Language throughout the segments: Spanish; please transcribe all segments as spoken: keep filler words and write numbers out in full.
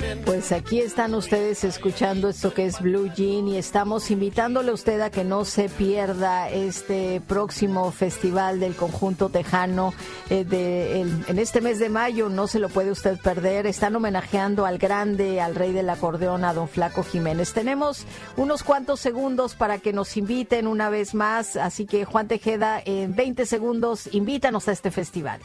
Pues aquí están ustedes escuchando esto que es Blue Jean y estamos invitándole a usted a que no se pierda este próximo festival del conjunto tejano eh, de el, en este mes de mayo. No se lo puede usted perder. Están homenajeando al grande, al rey del acordeón, a don Flaco Jiménez. Tenemos unos cuantos segundos para que nos inviten una vez más, así que Juan Tejeda, en veinte segundos, invítanos a este festival.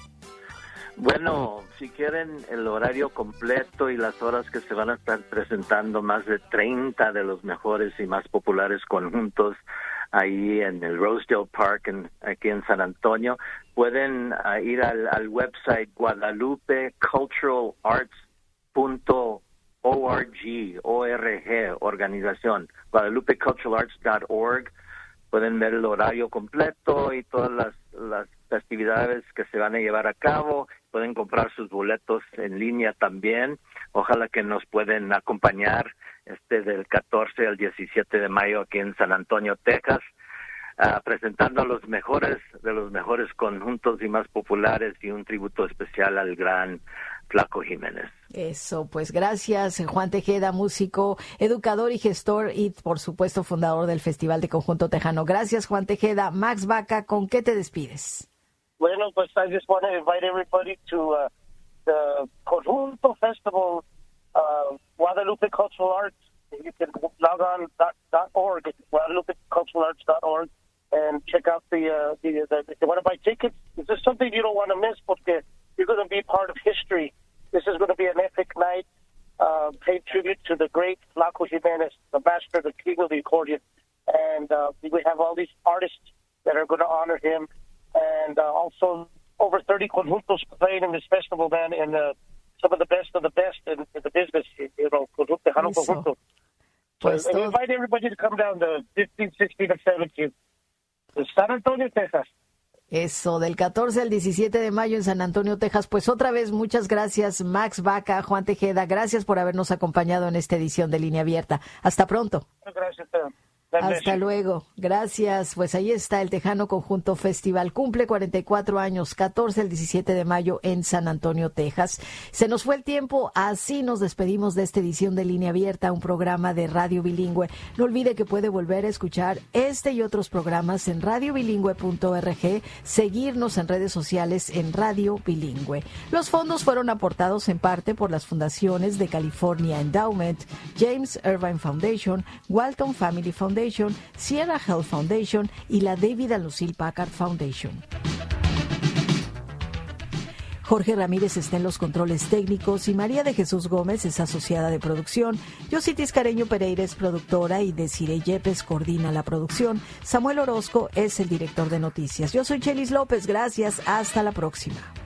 Bueno, si quieren el horario completo y las horas que se van a estar presentando, más de treinta de los mejores y más populares conjuntos ahí en el Rosedale Park, en, aquí en San Antonio, pueden uh, ir al, al website guadalupe cultural arts punto org, O R G, organización, guadalupe cultural arts punto org. Pueden ver el horario completo y todas las, las festividades que se van a llevar a cabo. Pueden comprar sus boletos en línea también. Ojalá que nos pueden acompañar este del catorce al diecisiete de mayo aquí en San Antonio, Texas, uh, presentando a los mejores de los mejores conjuntos y más populares y un tributo especial al gran Flaco Jiménez. Eso, pues gracias, Juan Tejeda, músico, educador y gestor y, por supuesto, fundador del Festival de Conjunto Tejano. Gracias, Juan Tejeda. Max Vaca, ¿con qué te despides? Bueno, pues I just want to invite everybody to uh, the Conjunto Festival, uh, Guadalupe Cultural Arts. You can log on dot, dot org, guadalupe cultural arts dot org, and check out the, uh, the, the, if you want to buy tickets, this is something you don't want to miss porque you're going to be part of history. This is going to be an epic night, uh, pay tribute to the great Flaco Jiménez, the master, the king of the accordion. And uh, we have all these artists that are going to honor him. And uh, also over thirty conjuntos playing in this festival, man, and uh, some of the best of the best in, in the business, you know, Tejano Conjunto. Pues so, I invite everybody to come down the fifteenth, sixteenth, and seventeenth to San Antonio, Texas. Eso, del catorce al diecisiete de mayo en San Antonio, Texas. Pues otra vez, muchas gracias, Max Vaca, Juan Tejeda. Gracias por habernos acompañado en esta edición de Línea Abierta. Hasta pronto. Gracias, Hasta luego. Gracias. Pues ahí está el Tejano Conjunto Festival. Cumple cuarenta y cuatro años, catorce al diecisiete de mayo en San Antonio, Texas. Se nos fue el tiempo. Así nos despedimos de esta edición de Línea Abierta, un programa de radio bilingüe. No olvide que puede volver a escuchar este y otros programas en radio bilingüe punto org, seguirnos en redes sociales en Radio Bilingüe. Los fondos fueron aportados en parte por las fundaciones de California Endowment, James Irvine Foundation, Walton Family Foundation, Sierra Health Foundation y la David and Lucille Packard Foundation. Jorge Ramírez está en los controles técnicos y María de Jesús Gómez es asociada de producción. Yositis Careño Pereira es productora y Desiree Yepes coordina la producción. Samuel Orozco es el director de noticias. Yo soy Chelis López. Gracias. Hasta la próxima.